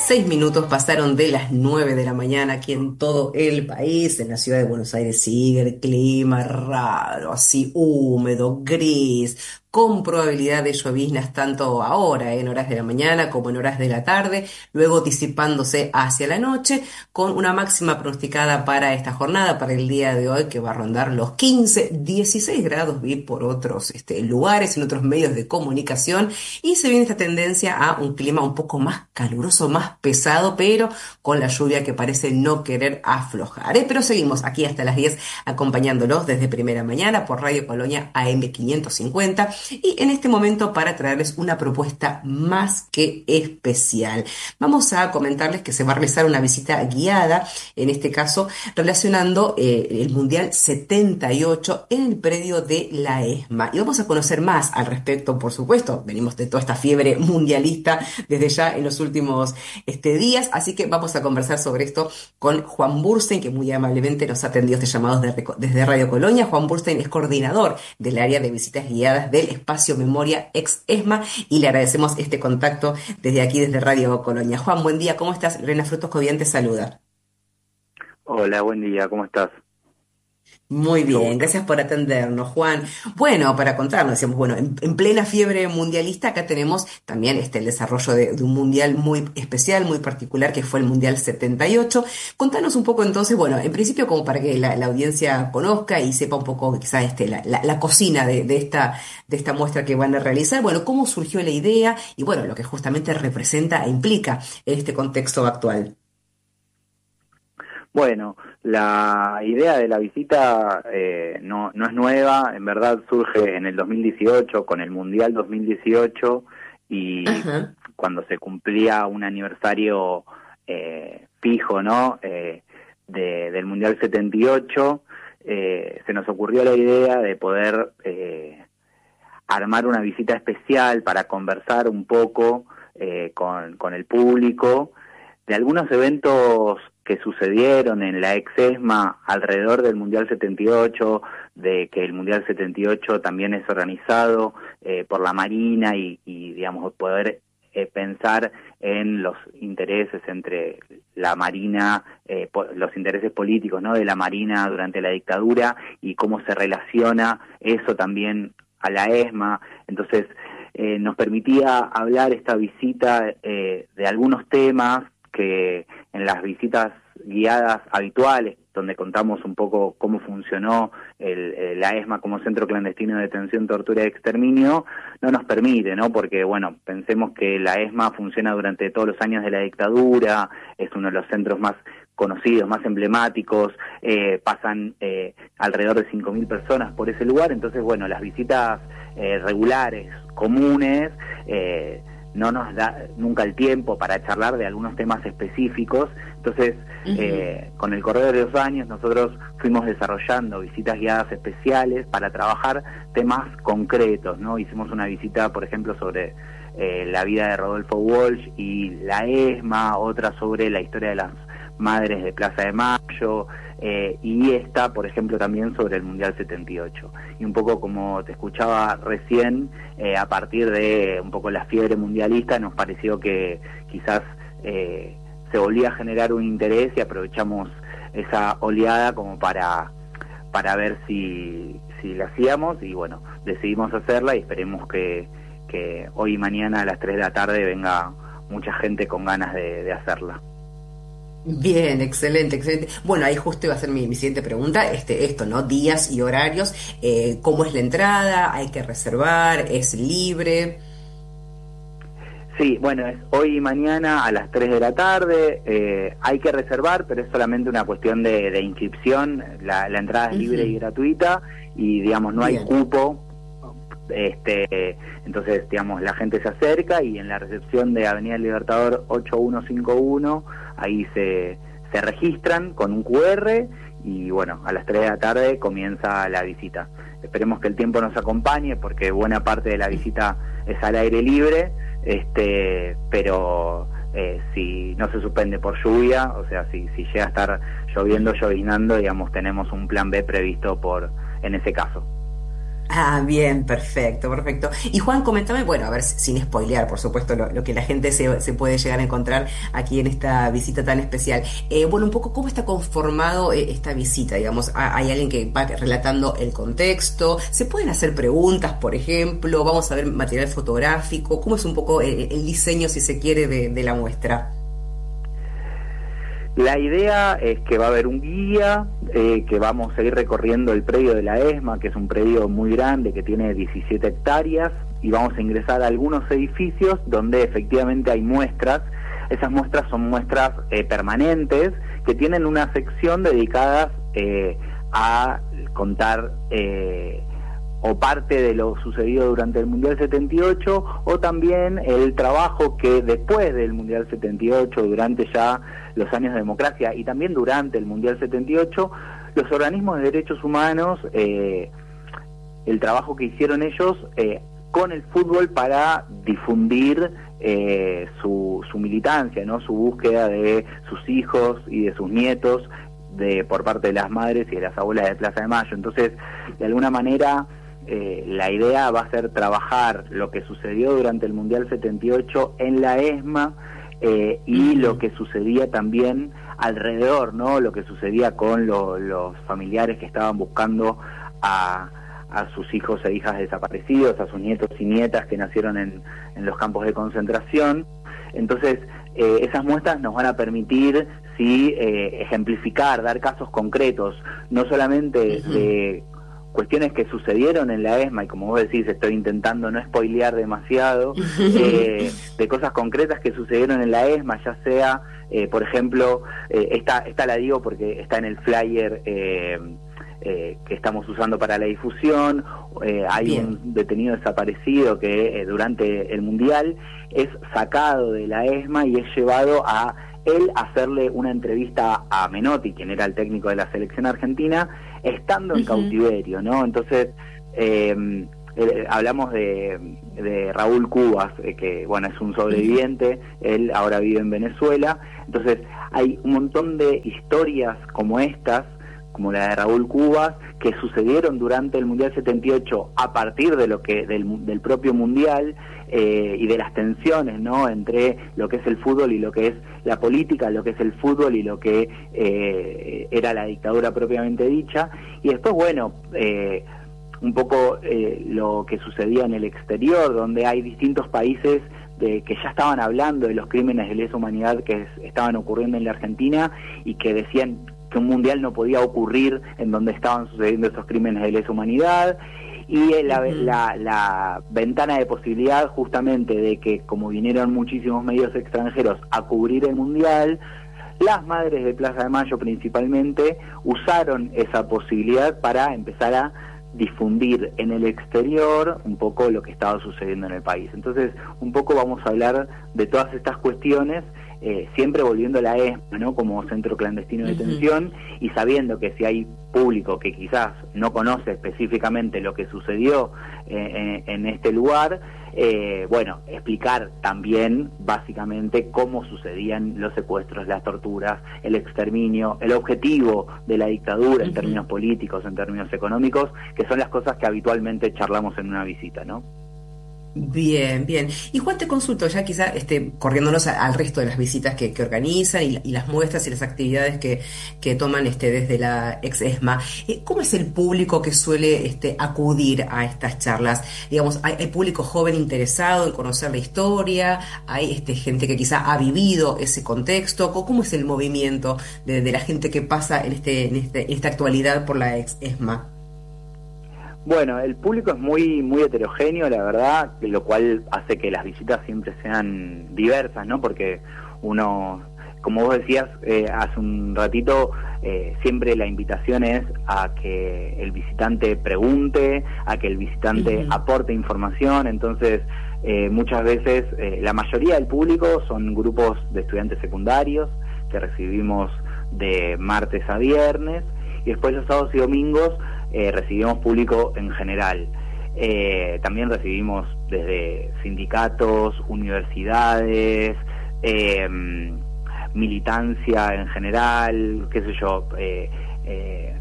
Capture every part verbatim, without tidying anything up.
Seis minutos pasaron de las nueve de la mañana aquí en todo el país. En la ciudad de Buenos Aires sigue el clima raro, así húmedo, gris, con probabilidad de lloviznas tanto ahora, en horas de la mañana como en horas de la tarde, luego disipándose hacia la noche, con una máxima pronosticada para esta jornada, para el día de hoy, que va a rondar los quince, dieciséis grados. Vi por otros este, lugares, en otros medios de comunicación, y se viene esta tendencia a un clima un poco más caluroso, más pesado, pero con la lluvia que parece no querer aflojar, ¿eh? Pero seguimos aquí hasta las diez acompañándolos desde primera mañana por Radio Colonia A M quinientos cincuenta, y en este momento para traerles una propuesta más que especial. Vamos a comentarles que se va a realizar una visita guiada, en este caso relacionando eh, el Mundial setenta y ocho en el predio de la ESMA, y vamos a conocer más al respecto. Por supuesto, venimos de toda esta fiebre mundialista desde ya en los últimos este, días, así que vamos a conversar sobre esto con Juan Burstein, que muy amablemente nos ha atendido este llamado de, desde Radio Colonia. Juan Burstein es coordinador del área de visitas guiadas del Espacio Memoria ex ESMA, y le agradecemos este contacto desde aquí, desde Radio Colonia. Juan, buen día, ¿cómo estás? Lorena Frutos Cobian te saluda. Hola, buen día, ¿cómo estás? Muy Mucho bien, gusto. gracias por atendernos, Juan. Bueno, para contarnos, decíamos, bueno, en, en plena fiebre mundialista, acá tenemos también este, el desarrollo de, de un mundial muy especial, muy particular, que fue el Mundial setenta y ocho. Contanos un poco entonces, bueno, en principio como para que la, la audiencia conozca y sepa un poco quizás este, la, la, la cocina de, de, esta, de esta muestra que van a realizar, bueno, cómo surgió la idea y bueno, lo que justamente representa e implica en este contexto actual. Bueno, la idea de la visita eh, no, no es nueva, en verdad surge en el dos mil dieciocho, con el Mundial dos mil dieciocho, y Ajá. cuando se cumplía un aniversario eh, fijo, ¿no? Eh, de, del Mundial setenta y ocho, eh, se nos ocurrió la idea de poder eh, armar una visita especial para conversar un poco eh, con, con el público de algunos eventos que sucedieron en la ex ESMA alrededor del Mundial setenta y ocho, de que el Mundial setenta y ocho también es organizado eh, por la Marina y, y digamos, poder eh, pensar en los intereses entre la Marina, eh, po- los intereses políticos, ¿no?, de la Marina durante la dictadura, y cómo se relaciona eso también a la ESMA. Entonces, eh, nos permitía hablar esta visita eh, de algunos temas que en las visitas guiadas habituales, donde contamos un poco cómo funcionó el, el, la ESMA como centro clandestino de detención, tortura y exterminio, no nos permite, ¿no? Porque, bueno, pensemos que la ESMA funciona durante todos los años de la dictadura, es uno de los centros más conocidos, más emblemáticos, eh, pasan eh, alrededor de cinco mil personas por ese lugar. Entonces, bueno, las visitas eh, regulares, comunes, eh, no nos da nunca el tiempo para charlar de algunos temas específicos. Entonces, Uh-huh. eh, con el correr de los años, nosotros fuimos desarrollando visitas guiadas especiales para trabajar temas concretos, ¿no? Hicimos una visita, por ejemplo, sobre eh, la vida de Rodolfo Walsh y la ESMA, otra sobre la historia de las madres de Plaza de Mayo, eh, y esta, por ejemplo, también sobre el Mundial setenta y ocho. Y un poco como te escuchaba recién, eh, a partir de un poco la fiebre mundialista, nos pareció que quizás eh, se volvía a generar un interés, y aprovechamos esa oleada como para para ver si, si la hacíamos, y bueno, decidimos hacerla, y esperemos que, que hoy y mañana a las tres de la tarde venga mucha gente con ganas de, de hacerla. Bien, excelente, excelente. Bueno, ahí justo iba a ser mi, mi siguiente pregunta, este, esto, ¿no? Días y horarios, eh, ¿cómo es la entrada? ¿Hay que reservar? ¿Es libre? Sí, bueno, es hoy y mañana a las tres de la tarde, eh, hay que reservar, pero es solamente una cuestión de, de inscripción, la, la entrada es libre y Ujú. gratuita, y digamos, no hay Bien. cupo, este, entonces, digamos, la gente se acerca, y en la recepción de Avenida Libertador ocho uno cinco uno, ahí se, se registran con un Q R, y bueno, a las tres de la tarde comienza la visita. Esperemos que el tiempo nos acompañe, porque buena parte de la visita es al aire libre, este, pero eh, si no se suspende por lluvia, o sea, si, si llega a estar lloviendo, llovinando, digamos, tenemos un plan B previsto por en ese caso. Ah, bien, perfecto, perfecto. Y Juan, comentame, bueno, a ver, sin spoilear, por supuesto, lo, lo que la gente se, se puede llegar a encontrar aquí en esta visita tan especial. Eh, bueno, un poco cómo está conformado eh, esta visita, digamos. Ha- Hay alguien que va relatando el contexto, se pueden hacer preguntas, por ejemplo, vamos a ver material fotográfico, cómo es un poco eh, el diseño, si se quiere, de, de la muestra. La idea es que va a haber un guía, eh, que vamos a ir recorriendo el predio de la ESMA, que es un predio muy grande, que tiene diecisiete hectáreas, y vamos a ingresar a algunos edificios donde efectivamente hay muestras. Esas muestras son muestras eh, permanentes, que tienen una sección dedicada eh, a contar eh, o parte de lo sucedido durante el Mundial setenta y ocho, o también el trabajo que después del Mundial setenta y ocho, durante ya los años de democracia y también durante el Mundial setenta y ocho, los organismos de derechos humanos, eh, el trabajo que hicieron ellos eh, con el fútbol para difundir eh, su, su militancia, ¿no? Su búsqueda de sus hijos y de sus nietos, de por parte de las madres y de las abuelas de Plaza de Mayo. Entonces, de alguna manera, eh, la idea va a ser trabajar lo que sucedió durante el Mundial setenta y ocho en la ESMA, eh, y lo que sucedía también alrededor, ¿no? Lo que sucedía con lo, los familiares que estaban buscando a, a sus hijos e hijas desaparecidos, a sus nietos y nietas que nacieron en, en los campos de concentración. Entonces, eh, esas muestras nos van a permitir, sí, eh, ejemplificar, dar casos concretos, no solamente uh-huh. de cuestiones que sucedieron en la ESMA, y como vos decís, estoy intentando no spoilear demasiado, eh, de cosas concretas que sucedieron en la ESMA, ya sea, eh, por ejemplo, eh, esta, esta la digo porque está en el flyer eh, eh, que estamos usando para la difusión. Eh, hay Bien. un detenido desaparecido que eh, durante el Mundial es sacado de la ESMA y es llevado a él hacerle una entrevista a Menotti, quien era el técnico de la selección argentina, estando en uh-huh. cautiverio, ¿no? Entonces, eh, eh, hablamos de, de Raúl Cubas, eh, que, bueno, es un sobreviviente, uh-huh. él ahora vive en Venezuela. Entonces, hay un montón de historias como estas, como la de Raúl Cubas, que sucedieron durante el Mundial setenta y ocho a partir de lo que del, del propio Mundial, eh, y de las tensiones, ¿no?, entre lo que es el fútbol y lo que es la política, lo que es el fútbol y lo que eh, era la dictadura propiamente dicha. Y después, bueno, eh, un poco eh, lo que sucedía en el exterior, donde hay distintos países de, que ya estaban hablando de los crímenes de lesa humanidad que es, estaban ocurriendo en la Argentina, y que decían que un mundial no podía ocurrir en donde estaban sucediendo esos crímenes de lesa humanidad. Y la, uh-huh. la, la ventana de posibilidad justamente de que, como vinieron muchísimos medios extranjeros a cubrir el Mundial, las madres de Plaza de Mayo principalmente usaron esa posibilidad para empezar a difundir en el exterior un poco lo que estaba sucediendo en el país. Entonces, un poco vamos a hablar de todas estas cuestiones, eh, siempre volviendo a la ESMA, ¿no?, como centro clandestino de detención, uh-huh. y sabiendo que si hay público que quizás no conoce específicamente lo que sucedió eh, en, en este lugar, eh, bueno, explicar también básicamente cómo sucedían los secuestros, las torturas, el exterminio, el objetivo de la dictadura, uh-huh. en términos políticos, en términos económicos, que son las cosas que habitualmente charlamos en una visita, ¿no? Bien, bien. Y Juan, te consulto ya quizá este, corriéndonos a- al resto de las visitas que, que organizan y, la- y las muestras y las actividades que, que toman este, desde la ex ESMA. Eh, ¿Cómo es el público que suele este, acudir a estas charlas? Digamos, ¿hay, hay público joven interesado en conocer la historia? ¿Hay este, gente que quizá ha vivido ese contexto? ¿Cómo cómo es el movimiento de, de la gente que pasa en, este, en, este, en esta actualidad por la ex ESMA? Bueno, el público es muy muy heterogéneo, la verdad, lo cual hace que las visitas siempre sean diversas, ¿no? Porque uno, como vos decías eh, hace un ratito, eh, siempre la invitación es a que el visitante pregunte, a que el visitante uh-huh. aporte información. Entonces, eh, muchas veces, eh, la mayoría del público son grupos de estudiantes secundarios que recibimos de martes a viernes, y después los sábados y domingos Eh, recibimos público en general. Eh, también recibimos desde sindicatos, universidades, eh, militancia en general, qué sé yo, eh, eh,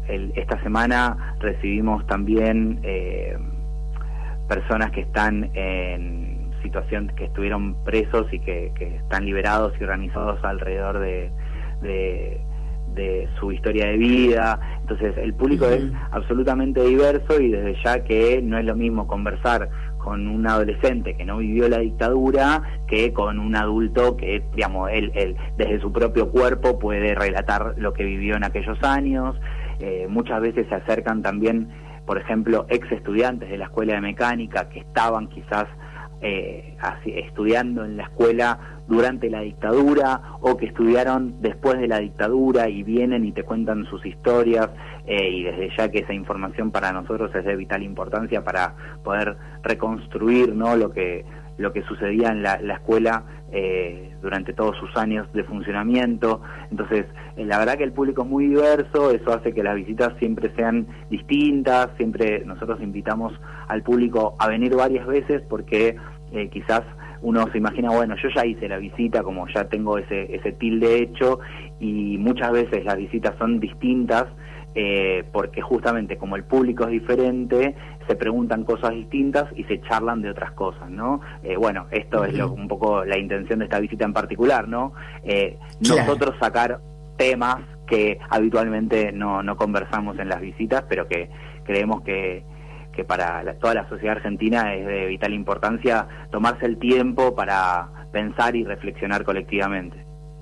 el, esta semana recibimos también eh, personas que están en situación, que estuvieron presos y que, que están liberados y organizados alrededor de, de, de su historia de vida. Entonces el público uh-huh. es absolutamente diverso, y desde ya que no es lo mismo conversar con un adolescente que no vivió la dictadura que con un adulto que, digamos, él, él desde su propio cuerpo puede relatar lo que vivió en aquellos años. Eh, muchas veces se acercan también, por ejemplo, ex estudiantes de la escuela de mecánica que estaban quizás eh, así, estudiando en la escuela durante la dictadura, o que estudiaron después de la dictadura y vienen y te cuentan sus historias, eh, y desde ya que esa información para nosotros es de vital importancia para poder reconstruir, ¿no?, lo que lo que sucedía en la, la escuela eh, durante todos sus años de funcionamiento. Entonces, eh, la verdad que el público es muy diverso, eso hace que las visitas siempre sean distintas. Siempre nosotros invitamos al público a venir varias veces, porque eh, quizás uno se imagina, bueno, yo ya hice la visita, como ya tengo ese, ese tilde hecho, y muchas veces las visitas son distintas, eh, porque justamente como el público es diferente, se preguntan cosas distintas y se charlan de otras cosas, ¿no? Eh, bueno, esto uh-huh. es lo, un poco la intención de esta visita en particular, ¿no? Eh, claro. Nosotros sacar temas que habitualmente no, no conversamos en las visitas, pero que creemos que que para la, toda la sociedad argentina es de vital importancia tomarse el tiempo para pensar y reflexionar colectivamente.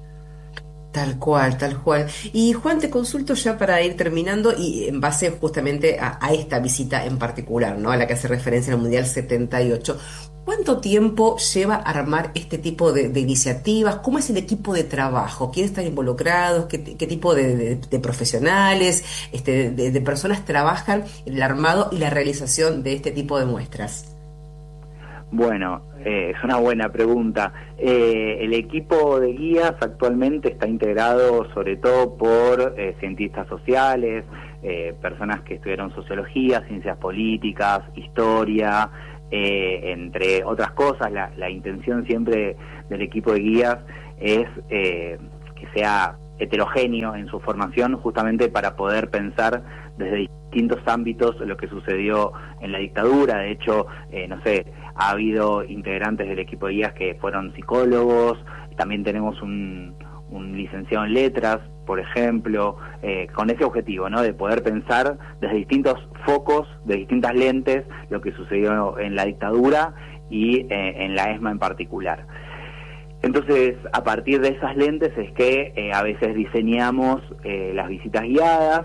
Tal cual, tal cual. Y Juan, te consulto ya para ir terminando, y en base justamente a, a esta visita en particular, ¿no?, a la que hace referencia en el Mundial setenta y ocho. ¿Cuánto tiempo lleva armar este tipo de, de iniciativas? ¿Cómo es el equipo de trabajo? ¿Quiénes están involucrados? ¿Qué, qué tipo de, de, de profesionales, este, de, de personas trabajan en el armado y la realización de este tipo de muestras? Bueno, eh, es una buena pregunta. Eh, el equipo de guías actualmente está integrado sobre todo por eh, cientistas sociales, eh, personas que estudiaron sociología, ciencias políticas, historia, eh, entre otras cosas. La, la intención siempre del equipo de guías es eh, que sea heterogéneo en su formación, justamente para poder pensar desde distintos ámbitos lo que sucedió en la dictadura. De hecho, eh, no sé, ha habido integrantes del equipo de guías que fueron psicólogos, también tenemos un, un licenciado en letras, por ejemplo, eh, con ese objetivo, ¿no?, de poder pensar desde distintos focos, de distintas lentes, lo que sucedió en la dictadura y eh, en la ESMA en particular. Entonces, a partir de esas lentes es que eh, a veces diseñamos eh, las visitas guiadas,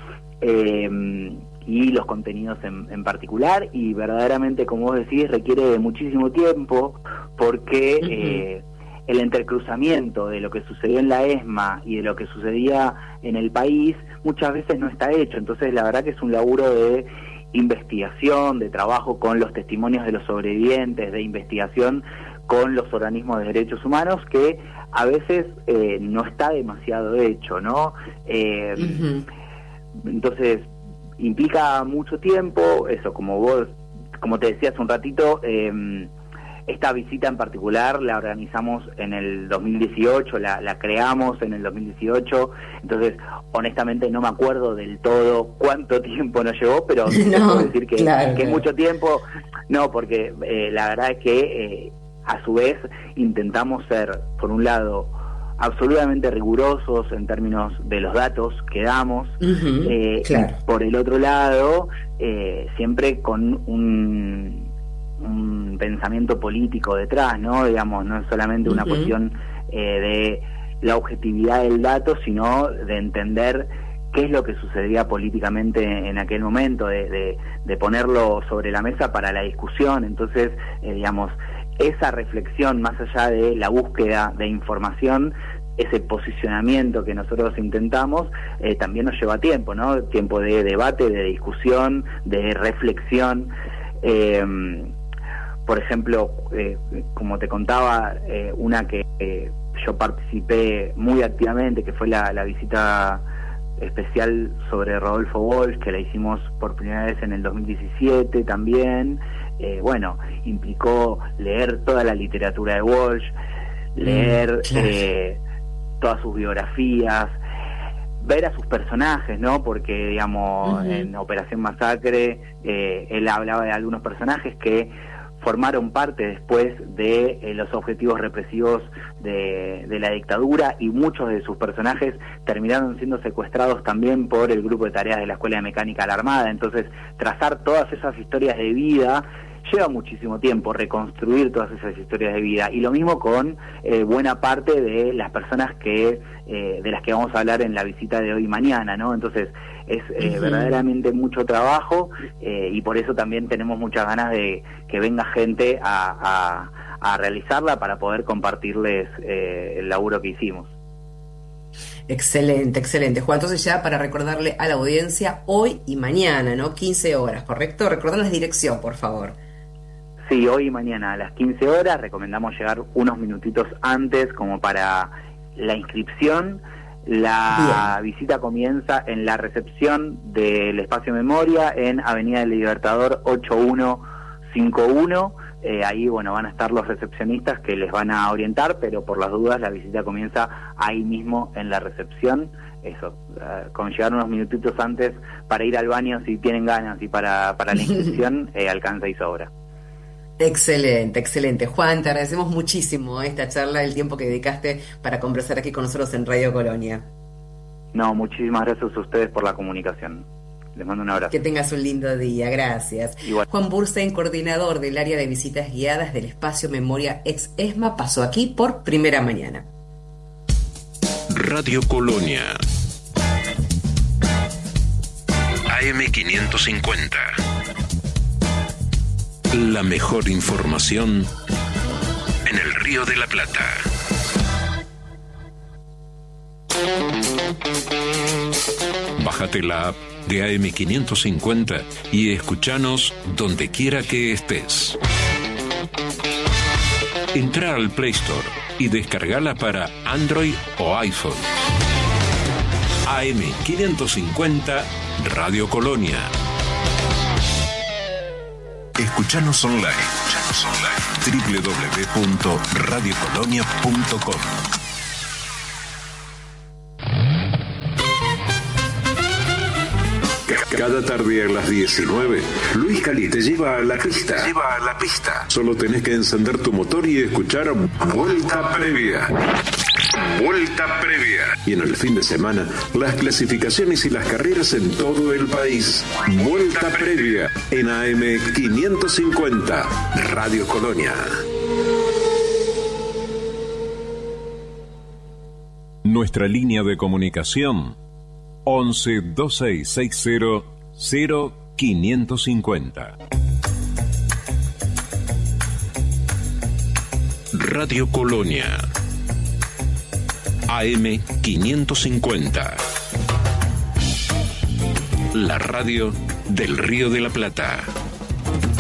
eh, y los contenidos en, en particular, y verdaderamente, como vos decís, requiere de muchísimo tiempo, porque uh-huh. eh, el entrecruzamiento de lo que sucedió en la ESMA y de lo que sucedía en el país muchas veces no está hecho. Entonces, la verdad que es un laburo de investigación, de trabajo con los testimonios de los sobrevivientes, de investigación con los organismos de derechos humanos, que a veces eh, no está demasiado hecho, ¿no? Eh, uh-huh. Entonces, implica mucho tiempo, eso, como vos, como te decía hace un ratito, eh, esta visita en particular la organizamos en el dos mil dieciocho, la, la creamos en el dos mil dieciocho, entonces honestamente no me acuerdo del todo cuánto tiempo nos llevó, pero no, puedo decir que, claro, que claro. mucho tiempo, no, porque eh, la verdad es que eh, a su vez intentamos ser, por un lado, absolutamente rigurosos en términos de los datos que damos, uh-huh, eh, claro. y por el otro lado, eh, siempre con un, un pensamiento político detrás, ¿no? Digamos, no es solamente una uh-huh. cuestión eh, de la objetividad del dato, sino de entender qué es lo que sucedía políticamente en aquel momento, de, de, de ponerlo sobre la mesa para la discusión. Entonces, eh, digamos, esa reflexión, más allá de la búsqueda de información, ese posicionamiento que nosotros intentamos, eh, también nos lleva tiempo, ¿no? Tiempo de debate, de discusión, de reflexión. Eh, por ejemplo, eh, como te contaba, eh, una que eh, yo participé muy activamente, que fue la, la visita especial sobre Rodolfo Walsh, que la hicimos por primera vez en el dos mil diecisiete también. Eh, bueno, implicó leer toda la literatura de Walsh, leer mm, claro. eh, todas sus biografías, ver a sus personajes, ¿no? Porque, digamos, uh-huh. en Operación Masacre, eh, él hablaba de algunos personajes que formaron parte después de eh, los objetivos represivos de, de la dictadura, y muchos de sus personajes terminaron siendo secuestrados también por el grupo de tareas de la Escuela de Mecánica de la Armada. Entonces, trazar todas esas historias de vida lleva muchísimo tiempo, reconstruir todas esas historias de vida, y lo mismo con eh, buena parte de las personas que eh, de las que vamos a hablar en la visita de hoy y mañana, ¿no? Entonces es eh, uh-huh. verdaderamente mucho trabajo, eh, y por eso también tenemos muchas ganas de que venga gente a, a, a realizarla para poder compartirles eh, el laburo que hicimos. Excelente, excelente. Juan, entonces ya para recordarle a la audiencia, hoy y mañana, ¿no? quince horas, ¿correcto? Recordarles dirección, por favor. Sí, hoy y mañana a las quince horas, recomendamos llegar unos minutitos antes como para la inscripción. La Bien. visita comienza en la recepción del Espacio Memoria en Avenida del Libertador ocho uno cinco uno. Eh, ahí, bueno, van a estar los recepcionistas que les van a orientar, pero por las dudas la visita comienza ahí mismo en la recepción. Eso, uh, con llegar unos minutitos antes para ir al baño si tienen ganas, y para, para la inscripción eh, alcanza y sobra. Excelente, excelente. Juan, te agradecemos muchísimo esta charla, el tiempo que dedicaste para conversar aquí con nosotros en Radio Colonia. No, muchísimas gracias a ustedes por la comunicación. Les mando un abrazo. Que tengas un lindo día, gracias. Igual. Juan Burstein, coordinador del área de visitas guiadas del Espacio Memoria ex ESMA, pasó aquí por Primera Mañana. Radio Colonia A M quinientos cincuenta. La mejor información en el Río de la Plata. Bájate la app de A M quinientos cincuenta y escuchanos donde quiera que estés. Entra al Play Store y descargala para Android o iPhone. A M quinientos cincuenta Radio Colonia. Escuchanos online. Escuchanos online. doble u doble u doble u punto radio colonia punto com. Cada tarde a las diecinueve, Luis Cali te lleva a la pista. Lleva a la pista. Solo tenés que encender tu motor y escuchar Vuelta Previa. Vuelta Previa. Y en el fin de semana, las clasificaciones y las carreras en todo el país. Vuelta Previa en A M quinientos cincuenta, Radio Colonia. Nuestra línea de comunicación once dos seis seis cero cero quinientos cincuenta. Radio Colonia A M quinientos cincuenta. La radio del Río de la Plata.